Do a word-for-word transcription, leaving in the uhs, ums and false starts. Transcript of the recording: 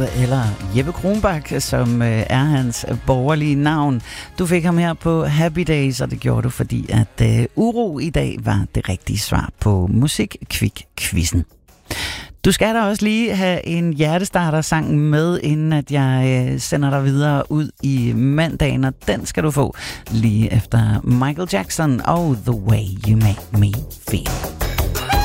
eller Jeppe Kronbak, som er hans borgerlige navn. Du fik ham her på Happy Days, og det gjorde du, fordi at uh, uro i dag var det rigtige svar på Musik-Kvik-quizzen. Du skal da også lige have en hjertestarter-sang med, inden at jeg øh, sender dig videre ud i mandagen, og den skal du få lige efter Michael Jackson og The Way You Make Me Feel.